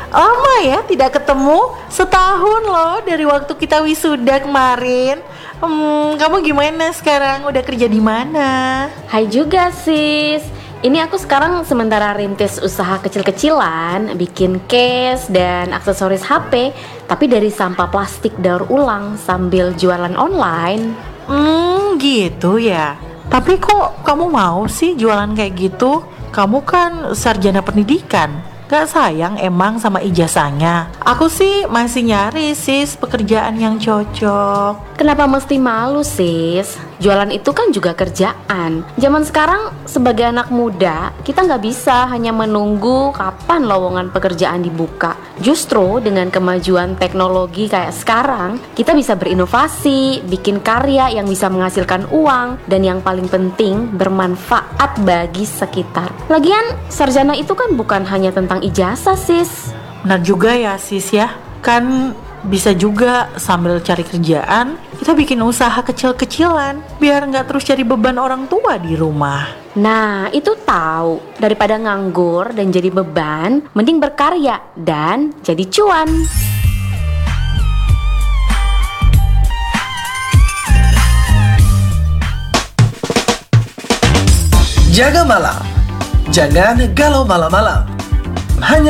Lama ya tidak ketemu, setahun loh dari waktu kita wisuda kemarin. Kamu gimana sekarang? Udah kerja di mana? Hai juga sis. Ini aku sekarang sementara rintis usaha kecil-kecilan, bikin case dan aksesoris HP, tapi dari sampah plastik daur ulang sambil jualan online. Gitu ya. Tapi kok kamu mau sih jualan kayak gitu? Kamu kan sarjana pendidikan. Gak sayang emang sama ijazahnya? Aku sih masih nyari sis pekerjaan yang cocok. Kenapa mesti malu sis? Jualan itu kan juga kerjaan. Zaman sekarang sebagai anak muda, kita nggak bisa hanya menunggu kapan lowongan pekerjaan dibuka. Justru dengan kemajuan teknologi kayak sekarang, kita bisa berinovasi, bikin karya yang bisa menghasilkan uang, dan yang paling penting bermanfaat bagi sekitar. Lagian sarjana itu kan bukan hanya tentang ijazah sis. Benar juga ya sis ya. Kan bisa juga sambil cari kerjaan, kita bikin usaha kecil-kecilan biar nggak terus jadi beban orang tua di rumah. Nah, itu tahu. Daripada nganggur dan jadi beban, mending berkarya dan jadi cuan. Jaga malam. Jangan galau malam-malam. Hanya